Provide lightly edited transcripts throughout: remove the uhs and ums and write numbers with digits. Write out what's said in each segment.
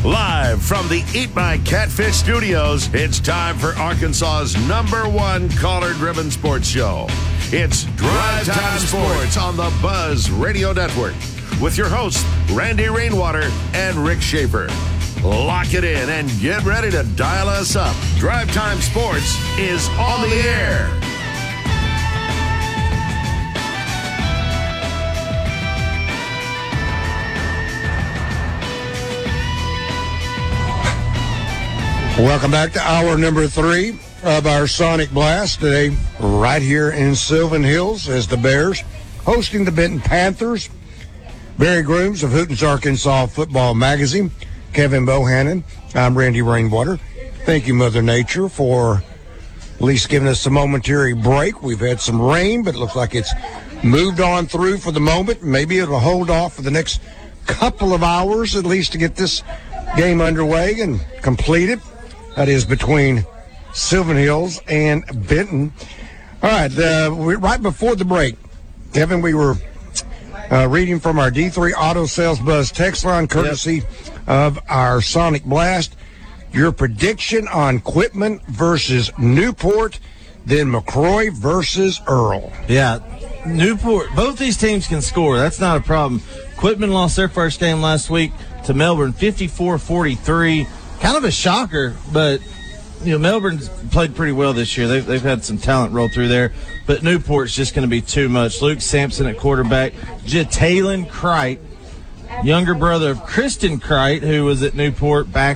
Live from the Eat My Catfish studios, it's time for Arkansas's #1 caller-driven sports show. It's Drive Time Sports on the Buzz Radio Network with your hosts, Randy Rainwater and Rick Schaefer. Lock it in and get ready to dial us up. Drive Time Sports is on the air. Welcome back to hour number 3 of our Sonic Blast today, right here in Sylvan Hills, as the Bears hosting the Benton Panthers. Barry Grooms of Hooten's Arkansas Football Magazine, Kevin Bohannon. I'm Randy Rainwater. Thank you, Mother Nature, for at least giving us a momentary break. We've had some rain, but it looks like it's moved on through for the moment. Maybe it'll hold off for the next couple of hours at least to get this game underway and completed. That is between Sylvan Hills and Benton. All right, right before the break, Kevin, we were reading from our D3 Auto Sales Buzz text line, courtesy of our Sonic Blast. Your prediction on Quitman versus Newport, then McCrory versus Earl. Yeah, Newport, both these teams can score. That's not a problem. Quitman lost their first game last week to Melbourne, 54-43. Kind of a shocker, but Melbourne's played pretty well this year. They've had some talent roll through there, but Newport's just going to be too much. Luke Sampson at quarterback, Jatalen Crite, younger brother of Kristen Crite, who was at Newport back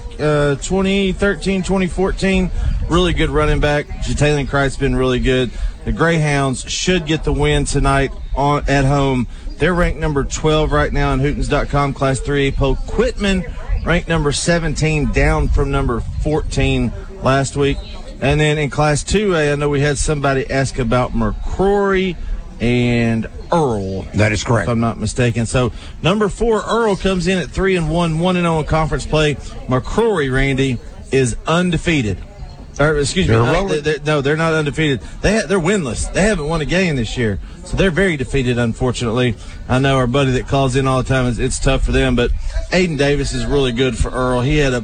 2013, 2014. Really good running back. Jatalen Crite's been really good. The Greyhounds should get the win tonight at home. They're ranked number 12 right now on Hootens.com Class 3A poll. Quitman ranked number 17, down from number 14 last week. And then in Class 2A, I know we had somebody ask about McCrory and Earl. That is correct, if I'm not mistaken. So number 4, Earl, comes in at 3-1, 1-0 in conference play. McCrory, Randy, is undefeated. Or, excuse me, they're not undefeated. They're winless. They haven't won a game this year, so they're very defeated, unfortunately. I know our buddy that calls in all the time, it's tough for them, but Aiden Davis is really good for Earl. He had a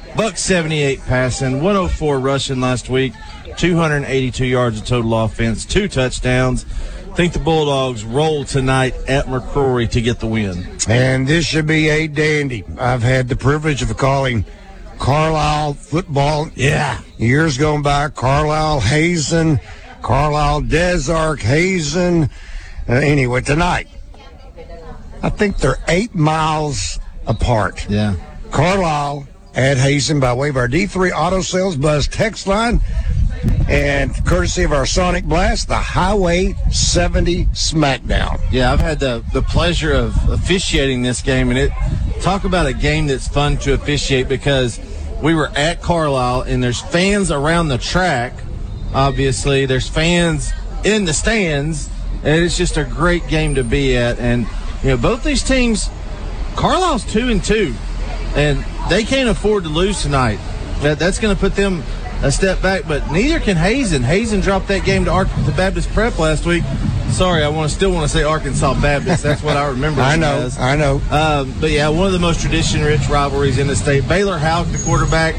$178 passing, 104 rushing last week, 282 yards of total offense, 2 touchdowns. I think the Bulldogs roll tonight at McCrory to get the win. And this should be a dandy. I've had the privilege of calling Carlisle football. Years gone by. Carlisle, Hazen, Carlisle, Desark, Hazen. Anyway, tonight, I think they're 8 miles apart. Yeah. Carlisle at Hazen by way of our D3 Auto Sales Buzz text line. And courtesy of our Sonic Blast, the Highway 70 Smackdown. Yeah, I've had the pleasure of officiating this game, and talk about a game that's fun to officiate, because we were at Carlisle, and there's fans around the track, obviously. There's fans in the stands, and it's just a great game to be at. And, both these teams, Carlisle's 2-2, and they can't afford to lose tonight. That's going to put them a step back, but neither can Hazen. Hazen dropped that game to the Baptist Prep last week. Sorry, I still want to say Arkansas Baptist. That's what I remember. I know. But yeah, one of the most tradition-rich rivalries in the state. Baylor Houck, the quarterback,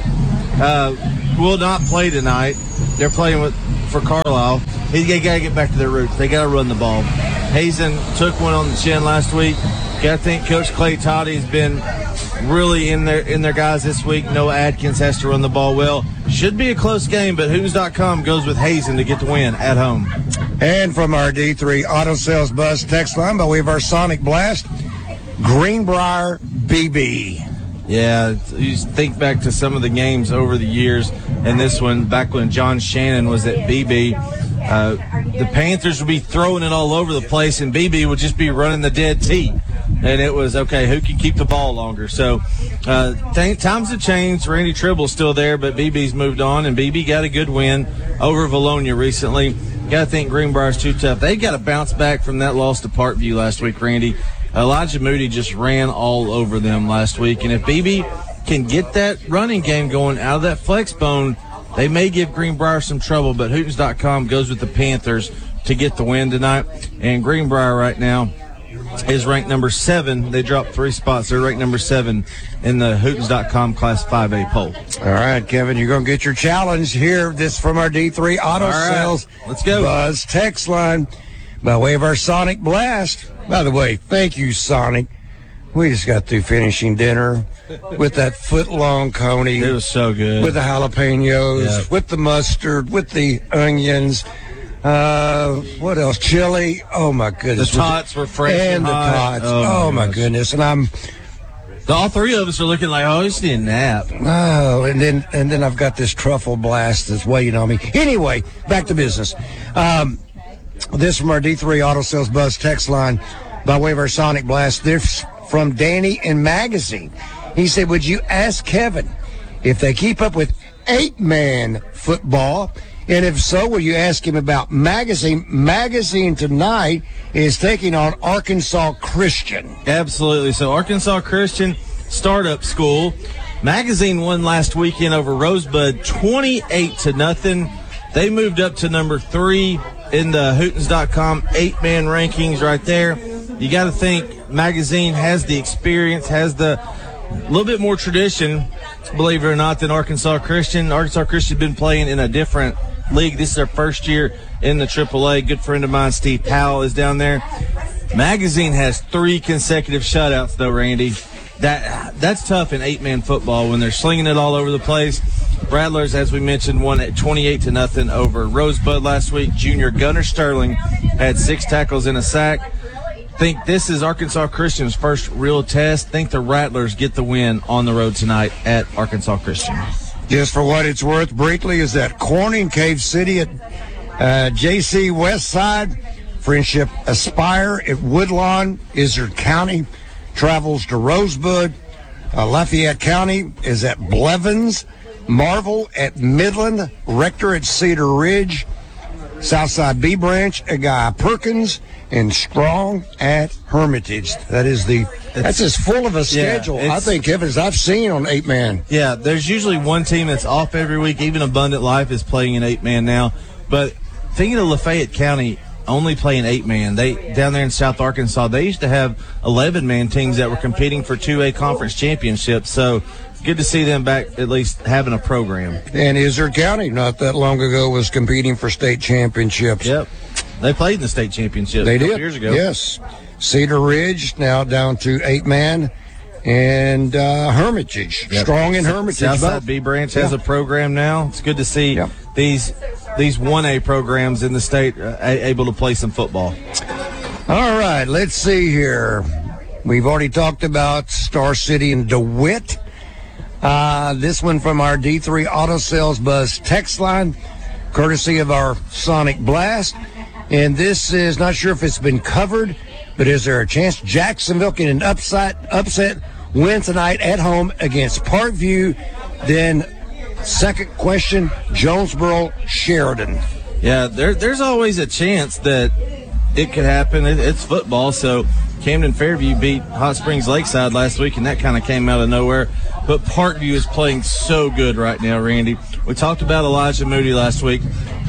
will not play tonight. They're playing for Carlisle. They got to get back to their roots. They got to run the ball. Hazen took one on the chin last week. I think Coach Clay Toddy's been really in their guys this week. Noah Adkins has to run the ball well. Should be a close game, but Hootens.com goes with Hazen to get the win at home. And from our D3 Auto Sales Buzz text line by way of our Sonic Blast, Greenbrier BB. Yeah, you think back to some of the games over the years, and this one back when John Shannon was at BB. The Panthers would be throwing it all over the place, and BB would just be running the dead tee. And it was, okay, who can keep the ball longer? So times have changed. Randy Tribble's still there, but BB's moved on, and BB got a good win over Valonia recently. Got to think Greenbrier's too tough. They got to bounce back from that loss to Parkview last week, Randy. Elijah Moody just ran all over them last week. And if BB can get that running game going out of that flex bone, they may give Greenbrier some trouble. But Hootens.com goes with the Panthers to get the win tonight. And Greenbrier right now, is ranked number 7. They dropped 3 spots. They're ranked number 7 in the Hootens.com Class 5A poll. All right, Kevin, you're going to get your challenge here. This from our D3 Auto Sales. Let's go. Buzz text line by way of our Sonic Blast. By the way, thank you, Sonic. We just got through finishing dinner with that foot-long coney. It was so good. With the jalapenos, with the mustard, with the onions. What else? Chili. Oh, my goodness. The tots were fresh and the hot. tots. Oh, my goodness. And all 3 of us are looking like, oh, just need a nap. Oh, and then I've got this truffle blast that's waiting on me. Anyway, back to business. This from our D3 Auto Sales Buzz text line by way of our Sonic Blast. This from Danny in Magazine. He said, would you ask Kevin if they keep up with 8-man football? And if so, will you ask him about Magazine? Magazine tonight is taking on Arkansas Christian. Absolutely. So Arkansas Christian startup school. Magazine won last weekend over Rosebud 28-0. They moved up to number 3 in the Hootens.com 8-man rankings right there. You got to think Magazine has the experience, has the little bit more tradition, believe it or not, than Arkansas Christian. Arkansas Christian has been playing in a different league. This is their first year in the AAA. Good friend of mine, Steve Powell, is down there. Magazine has 3 consecutive shutouts, though, Randy. That's tough in 8-man football when they're slinging it all over the place. Rattlers, as we mentioned, won at 28-0 over Rosebud last week. Junior Gunnar Sterling had 6 tackles and a sack. Think this is Arkansas Christian's first real test. Think the Rattlers get the win on the road tonight at Arkansas Christian. Just for what it's worth, briefly, is that Corning, Cave City at JC Westside, Friendship Aspire at Woodlawn, Izard County travels to Rosebud, Lafayette County is at Blevins, Marvel at Midland, Rector at Cedar Ridge, Southside B Branch at Guy Perkins, and Strong at Hermitage. That's as full of a schedule, I think, Kevin, as I've seen on 8-man. Yeah, there's usually one team that's off every week. Even Abundant Life is playing in 8-man now. But thinking of Lafayette County only playing 8-man, they down there in South Arkansas, they used to have 11-man teams that were competing for 2A conference championships. So good to see them back at least having a program. And Izard County, not that long ago, was competing for state championships. Yep. They played in the state championship a couple years ago. Yes. Cedar Ridge now down to 8-man. And Hermitage, Strong in Hermitage. Southside B Branch has a program now. It's good to see these 1A programs in the state able to play some football. All right, let's see here. We've already talked about Star City and DeWitt. This one from our D3 Auto Sales Buzz text line, courtesy of our Sonic Blast. And this is not sure if it's been covered, but is there a chance Jacksonville can an upset win tonight at home against Parkview? Then second question, Jonesboro Sheridan. Yeah, there's always a chance that it could happen. It's football, so Camden Fairview beat Hot Springs Lakeside last week, and that kind of came out of nowhere. But Parkview is playing so good right now, Randy. We talked about Elijah Moody last week.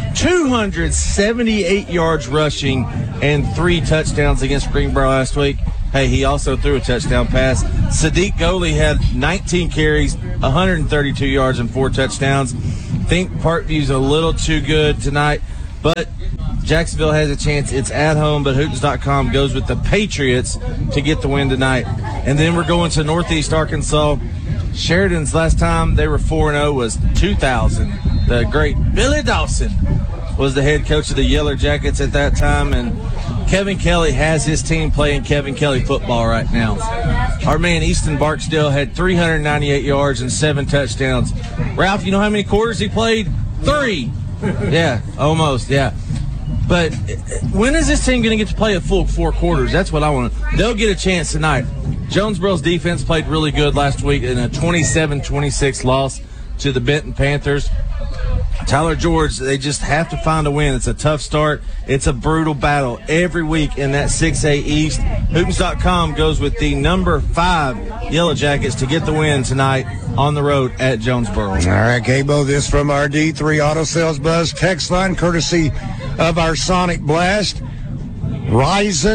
278 yards rushing and 3 touchdowns against Greenboro last week. Hey, he also threw a touchdown pass. Sadiq Goli had 19 carries, 132 yards, and 4 touchdowns. Think Parkview's a little too good tonight, but Jacksonville has a chance. It's at home, but Hootens.com goes with the Patriots to get the win tonight. And then we're going to Northeast Arkansas. Sheridan's last time they were 4-0 was 2000. The great Billy Dawson was the head coach of the Yeller Jackets at that time, and Kevin Kelly has his team playing Kevin Kelly football right now. Our man Easton Barksdale had 398 yards and 7 touchdowns. Ralph, you know how many quarters he played? 3. Yeah, almost, yeah. But when is this team going to get to play a full 4 quarters? That's what I want. They'll get a chance tonight. Jonesboro's defense played really good last week in a 27-26 loss to the Benton Panthers. Tyler George, they just have to find a win. It's a tough start. It's a brutal battle every week in that 6A East. Hootens.com goes with the number 5 Yellow Jackets to get the win tonight on the road at Jonesboro. All right, Cabo, this from our D3 Auto Sales Buzz text line, courtesy of our Sonic Blast. Ryzen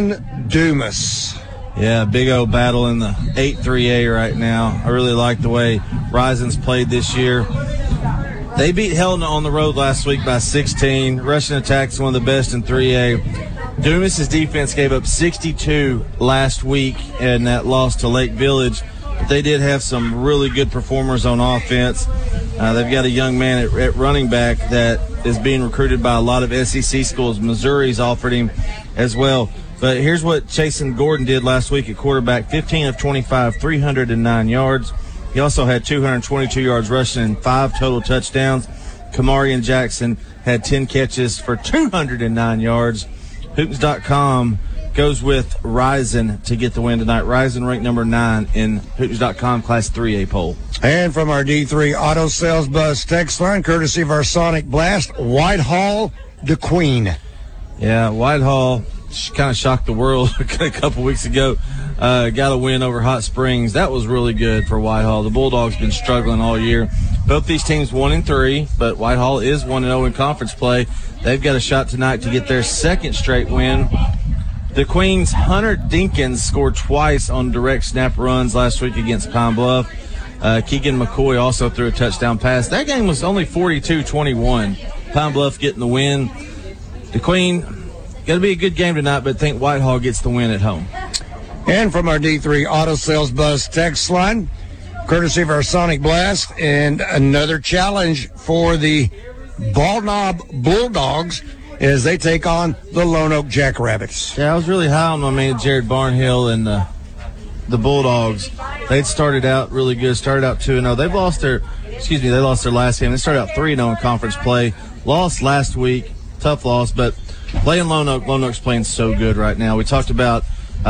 Dumas. Yeah, big old battle in the 8-3A right now. I really like the way Rising's played this year. They beat Helena on the road last week by 16. Rushing attack's one of the best in 3A. Dumas' defense gave up 62 last week in that loss to Lake Village. But they did have some really good performers on offense. They've got a young man at running back that is being recruited by a lot of SEC schools. Missouri's offered him as well. But here's what Chasen Gordon did last week at quarterback. 15 of 25, 309 yards. He also had 222 yards rushing and 5 total touchdowns. Kamarian Jackson had 10 catches for 209 yards. Hootens.com goes with Rising to get the win tonight. Rising ranked number 9 in Hootens.com Class 3A poll. And from our D3 Auto Sales Buzz text line, courtesy of our Sonic Blast, Whitehall, the Queen. Yeah, Whitehall kind of shocked the world a couple weeks ago. Got a win over Hot Springs. That was really good for Whitehall. The Bulldogs been struggling all year. Both these teams 1-3, but Whitehall is 1-0 in conference play. They've got a shot tonight to get their second straight win. The Queens' Hunter Dinkins scored twice on direct snap runs last week against Pine Bluff. Keegan McCoy also threw a touchdown pass. That game was only 42-21. Pine Bluff getting the win. The Queen, going to be a good game tonight, but think Whitehall gets the win at home. And from our D3 Auto Sales Buzz text line, courtesy of our Sonic Blast, and another challenge for the Bald Knob Bulldogs as they take on the Lone Oak Jackrabbits. Yeah, I was really high on my man Jared Barnhill and the Bulldogs. They'd started out really good, started out 2-0. They lost their last game. They started out 3-0 in conference play. Lost last week, tough loss, but playing Lone Oak's playing so good right now. We talked about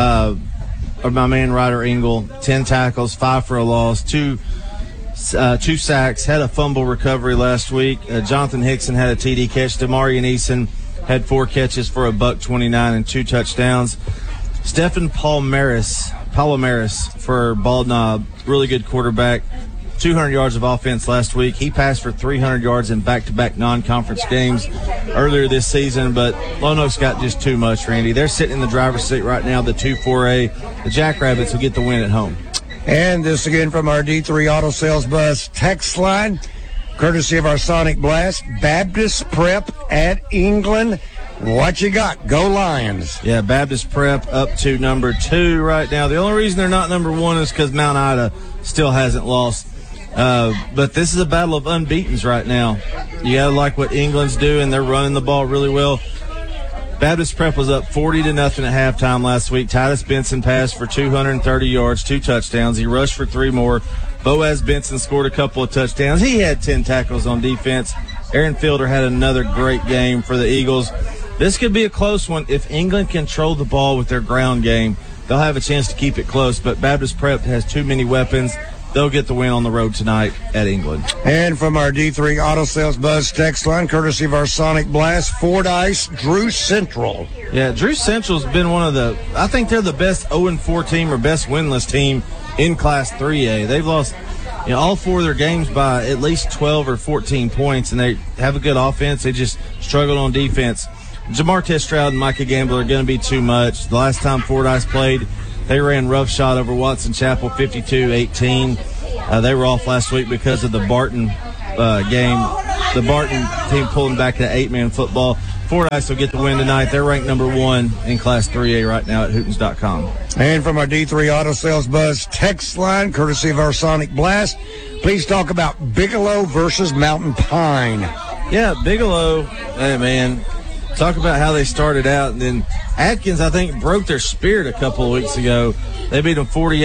my man Ryder Engel, 10 tackles, 5 for a loss, 2 sacks, had a fumble recovery last week. Jonathan Hickson had a TD catch. Demarian Eason had 4 catches for $129 and 2 touchdowns. Stephen Palomares for Bald Knob, really good quarterback. 200 yards of offense last week. He passed for 300 yards in back-to-back non-conference games earlier this season, but Lone Oak's got just too much, Randy. They're sitting in the driver's seat right now, the 2-4A. The Jackrabbits will get the win at home. And this again from our D3 Auto Sales Buzz text line, courtesy of our Sonic Blast, Baptist Prep at England. What you got? Go Lions. Yeah, Baptist Prep up to number 2 right now. The only reason they're not number 1 is because Mount Ida still hasn't lost. But this is a battle of unbeatens right now. You got to like what England's doing. They're running the ball really well. Baptist Prep was up 40-0 at halftime last week. Titus Benson passed for 230 yards, 2 touchdowns. He rushed for 3 more. Boaz Benson scored a couple of touchdowns. He had 10 tackles on defense. Aaron Fielder had another great game for the Eagles. This could be a close one. If England control the ball with their ground game, they'll have a chance to keep it close. But Baptist Prep has too many weapons. They'll get the win on the road tonight at England. And from our D3 Auto Sales Buzz text line, courtesy of our Sonic Blast, Fordyce, Drew Central. Yeah, Drew Central's been I think they're the best 0-4 team or best winless team in Class 3A. They've lost all 4 of their games by at least 12 or 14 points, and they have a good offense. They just struggled on defense. Jamartez Stroud and Micah Gamble are going to be too much. The last time Fordyce played, they ran roughshod over Watson Chapel 52-18. They were off last week because of the Barton game. The Barton team pulling back to 8-man football. Fordyce will get the win tonight. They're ranked number 1 in Class 3A right now at Hootens.com. And from our D3 Auto Sales Buzz text line, courtesy of our Sonic Blast, please talk about Bigelow versus Mountain Pine. Yeah, Bigelow, hey, man. Talk about how they started out, and then Atkins, I think, broke their spirit a couple of weeks ago. They beat them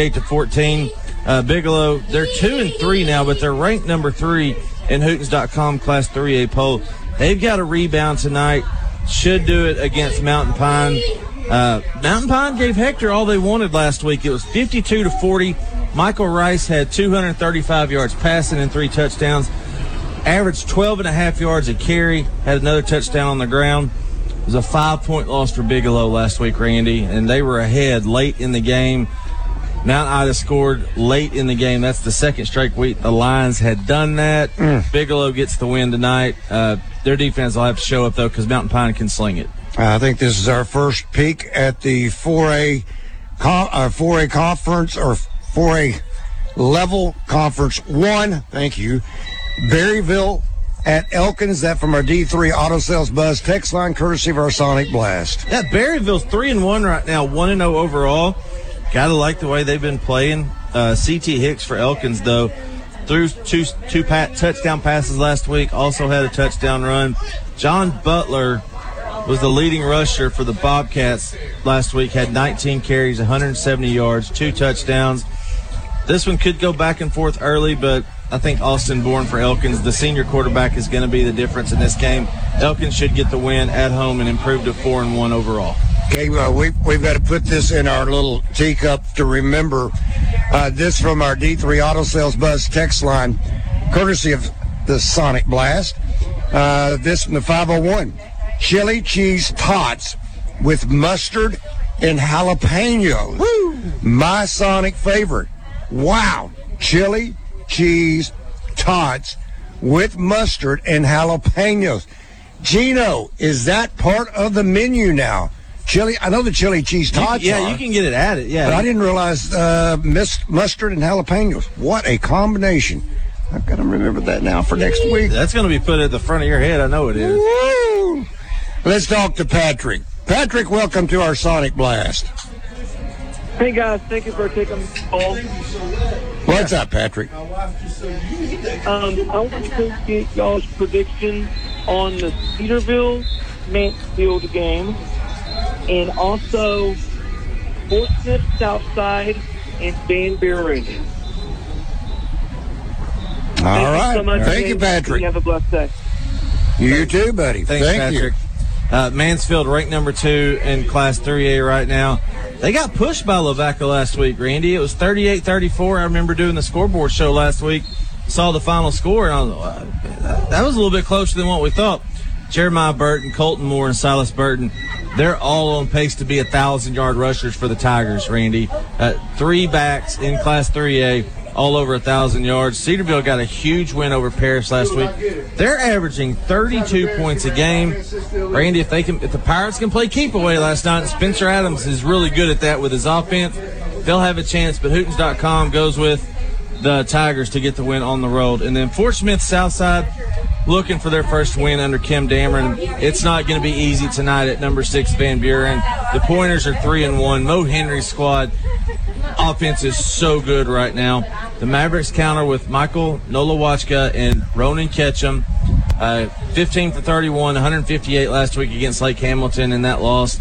48-14. Bigelow, they're 2-3 now, but they're ranked number 3 in Hootens.com Class 3A poll. They've got a rebound tonight. Should do it against Mountain Pine. Mountain Pine gave Hector all they wanted last week. It was 52-40. Michael Rice had 235 yards passing and 3 touchdowns. Averaged 12.5 yards a carry. Had another touchdown on the ground. It was a 5-point loss for Bigelow last week, Randy, and they were ahead late in the game. Mount Ida scored late in the game. That's the second straight week the Lions had done that. Bigelow gets the win tonight. Their defense will have to show up, though, because Mountain Pine can sling it. I think this is our first peek at the 4A conference, or 4A level conference 1. Thank you. Berryville at Elkins. That from our D3 Auto Sales Buzz text line, courtesy of our Sonic Blast. Yeah, Berryville's 3-1 right now, 1-0 overall. Gotta like the way they've been playing. CT Hicks for Elkins, though, threw two touchdown passes last week, also had a touchdown run. John Butler was the leading rusher for the Bobcats last week, had 19 carries, 170 yards, 2 touchdowns. This one could go back and forth early, but I think Austin Bourne for Elkins, the senior quarterback, is going to be the difference in this game. Elkins should get the win at home and improve to 4-1 overall. Okay, we've got to put this in our little teacup to remember. This from our D3 Auto Sales Buzz text line, courtesy of the Sonic Blast. This from the 501. Chili cheese tots with mustard and jalapenos. Woo! My Sonic favorite. Wow. Chili cheese tots with mustard and jalapenos. Gino, is that part of the menu now? Chili, I know the chili cheese tots are. You can get it added, yeah. But I didn't realize mustard and jalapenos. What a combination. I've got to remember that now for next week. That's going to be put at the front of your head. I know it is. Woo! Let's talk to Patrick. Patrick, welcome to our Sonic Blast. Hey, guys. Thank you for taking the call. What's up, Patrick? I want to get y'all's prediction on the Cedarville-Mansfield game, and also Fort Smith Southside and Van Buren. All right. So much. Thank you, Patrick. You have a blessed day. You too, buddy. Thanks, Patrick. Mansfield ranked number 2 in Class 3A right now. They got pushed by Lavaca last week, Randy. It was 38-34. I remember doing the scoreboard show last week. Saw the final score, and I was like, that was a little bit closer than what we thought. Jeremiah Burton, Colton Moore, and Silas Burton, they're all on pace to be 1,000-yard rushers for the Tigers, Randy. 3 backs in Class 3A, all over 1,000 yards. Cedarville got a huge win over Paris last week. They're averaging 32 points a game. Randy, if the Pirates can play keep away last night, Spencer Adams is really good at that with his offense, they'll have a chance. But Hootens.com goes with the Tigers to get the win on the road. And then Fort Smith Southside looking for their first win under Kim Dameron. It's not going to be easy tonight at number 6 Van Buren. The Pointers are 3-1. Mo Henry's squad offense is so good right now. The Mavericks counter with Michael Nolawachka and Ronan Ketchum. 15 for 31, 158 last week against Lake Hamilton in that loss.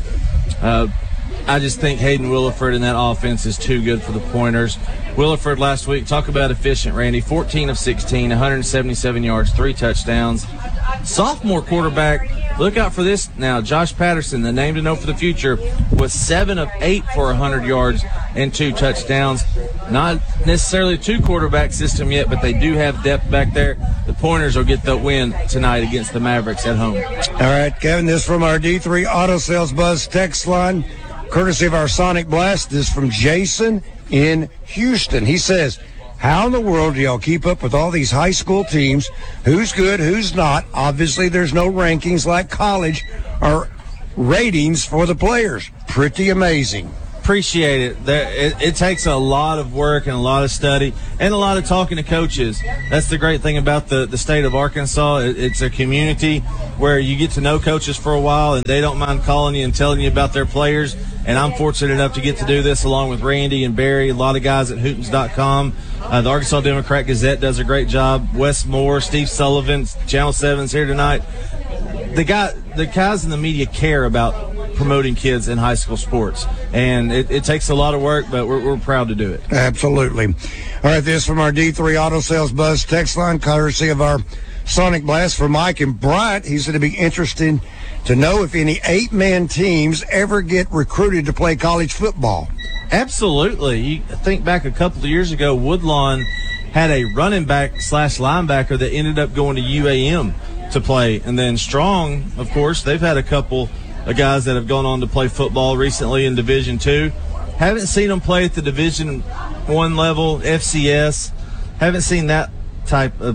I just think Hayden Williford in that offense is too good for the Pointers. Williford last week, talk about efficient, Randy. 14 of 16, 177 yards, 3 touchdowns. Sophomore quarterback, look out for this now. Josh Patterson, the name to know for the future, was 7 of 8 for 100 yards and 2 touchdowns. Not necessarily a 2-quarterback system yet, but they do have depth back there. The Pointers will get the win tonight against the Mavericks at home. All right, Kevin, this from our D3 Auto Sales Buzz text line, courtesy of our Sonic Blast. This from Jason in Houston. He says, how in the world do y'all keep up with all these high school teams? Who's good, who's not? Obviously, there's no rankings like college or ratings for the players. Pretty amazing. Appreciate it. It takes a lot of work and a lot of study and a lot of talking to coaches. That's the great thing about the state of Arkansas. It's a community where you get to know coaches for a while, and they don't mind calling you and telling you about their players. And I'm fortunate enough to get to do this along with Randy and Barry, a lot of guys at Hootens.com. The Arkansas Democrat Gazette does a great job. Wes Moore, Steve Sullivan, Channel 7's here tonight. The guys in the media care about promoting kids in high school sports, and it takes a lot of work, but we're proud to do it. Absolutely. All right, this from our D3 Auto Sales Buzz text line, courtesy of our Sonic Blast for Mike and Bryant. He's going to be interested to know if any 8-man teams ever get recruited to play college football. Absolutely. You think back a couple of years ago, Woodlawn had a running back / linebacker that ended up going to UAM to play. And then Strong, of course, they've had a couple of guys that have gone on to play football recently in Division II. Haven't seen them play at the Division I level, FCS. Haven't seen that type of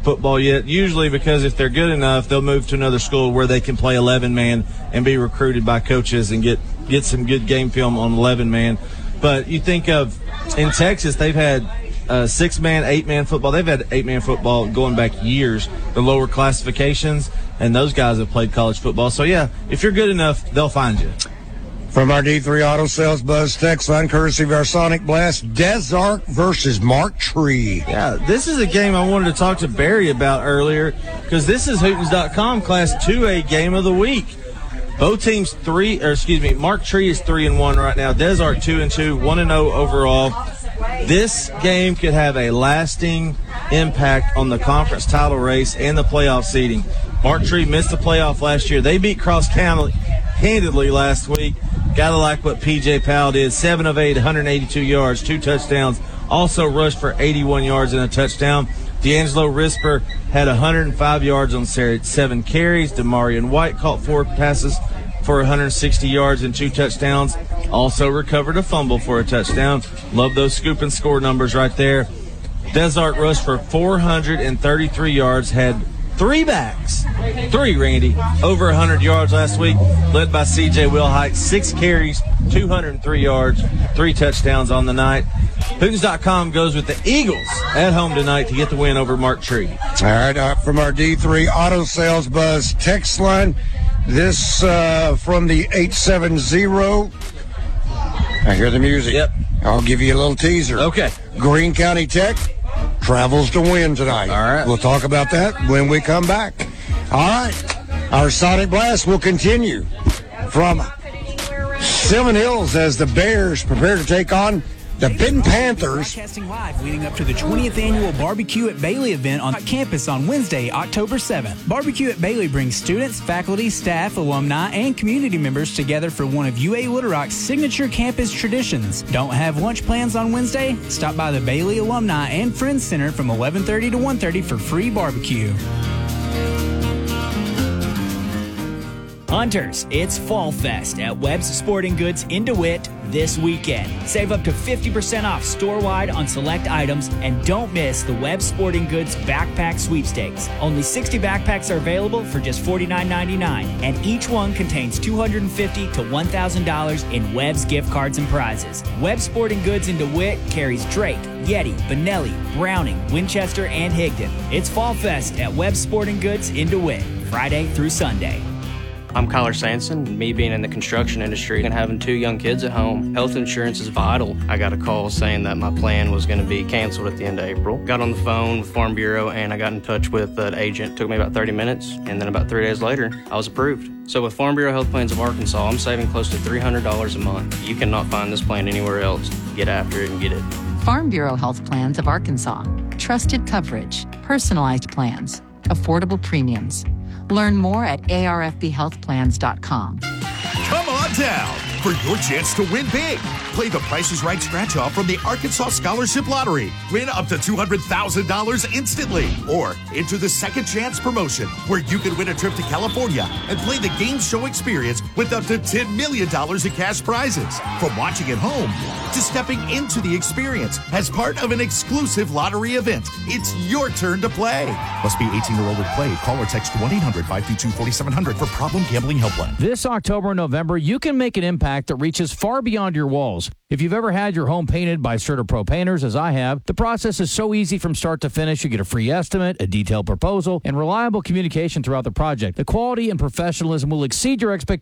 football yet, usually because if they're good enough, they'll move to another school where they can play 11-man and be recruited by coaches and get some good game film on 11-man. But you think of in Texas, they've had 6-man, 8-man football. They've had 8-man football going back years, the lower classifications, and those guys have played college football. So, yeah, if you're good enough, they'll find you. From our D3 Auto Sales Buzz text line, courtesy of our Sonic Blast, Des Arc versus Mark Tree. Yeah, this is a game I wanted to talk to Barry about earlier because this is Hootens.com Class 2A game of the week. Both teams Mark Tree is 3-1 right now. Des Arc 2-2, 1-0 overall. This game could have a lasting impact on the conference title race and the playoff seeding. Mark Tree missed the playoff last year. They beat Cross County handedly last week. Gotta like what P.J. Powell did. 7 of 8, 182 yards, 2 touchdowns. Also rushed for 81 yards and a touchdown. D'Angelo Risper had 105 yards on 7 carries. Demarion White caught 4 passes for 160 yards and 2 touchdowns. Also recovered a fumble for a touchdown. Love those scoop and score numbers right there. Des Arc rushed for 433 yards, had 3 backs, Randy, over 100 yards last week, led by C.J. Wilhite, 6 carries, 203 yards, 3 touchdowns on the night. Hootens.com goes with the Eagles at home tonight to get the win over Mark Tree. All right, from our D3 Auto Sales Buzz text line, this from the 870. I hear the music. Yep. I'll give you a little teaser. Okay. Greene County Tech travels to win tonight. All right. We'll talk about that when we come back. All right. Our Sonic Blast will continue from Sylvan Hills as the Bears prepare to take on the Benton Panthers. Broadcasting live leading up to the 20th annual Barbecue at Bailey event on campus on Wednesday, October 7th. Barbecue at Bailey brings students, faculty, staff, alumni, and community members together for one of UA Little Rock's signature campus traditions. Don't have lunch plans on Wednesday? Stop by the Bailey Alumni and Friends Center from 11:30 to 1:30 for free barbecue. Hunters, it's Fall Fest at Webb's Sporting Goods in DeWitt this weekend. Save up to 50% off store-wide on select items, and don't miss the Webb's Sporting Goods Backpack Sweepstakes. Only 60 backpacks are available for just $49.99, and each one contains $250 to $1,000 in Webb's gift cards and prizes. Webb's Sporting Goods in DeWitt carries Drake, Yeti, Benelli, Browning, Winchester, and Higdon. It's Fall Fest at Webb's Sporting Goods in DeWitt, Friday through Sunday. I'm Kyler Sanson. Me being in the construction industry and having 2 young kids at home, health insurance is vital. I got a call saying that my plan was going to be canceled at the end of April. Got on the phone with Farm Bureau and I got in touch with an agent. It took me about 30 minutes, and then about 3 days later, I was approved. So with Farm Bureau Health Plans of Arkansas, I'm saving close to $300 a month. You cannot find this plan anywhere else. Get after it and get it. Farm Bureau Health Plans of Arkansas. Trusted coverage, personalized plans, affordable premiums. Learn more at arfbhealthplans.com. Come on down for your chance to win big. Play the Price is Right scratch off from the Arkansas Scholarship Lottery. Win up to $200,000 instantly. Or enter the Second Chance promotion, where you can win a trip to California and play the game show experience with up to $10 million in cash prizes. From watching at home to stepping into the experience as part of an exclusive lottery event, it's your turn to play. Must be 18 or older to play. Call or text 1-800-522-4700 for problem gambling helpline. This October and November, you can make an impact that reaches far beyond your walls. If you've ever had your home painted by CertaPro painters, as I have, the process is so easy from start to finish. You get a free estimate, a detailed proposal, and reliable communication throughout the project. The quality and professionalism will exceed your expectations.